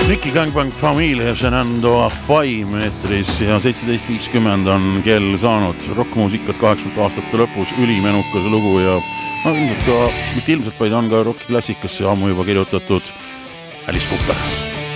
Nicky Gangbang Familia Shenando Fime eetris ja 17.50 on kell saanud rockmuusikat 80 aastate lõpus, ülimenukas lugu ja ilmselt ka, mitte ilmselt, vaid on ka rocki klassikasse ammu juba kirjutatud Alice Cooper.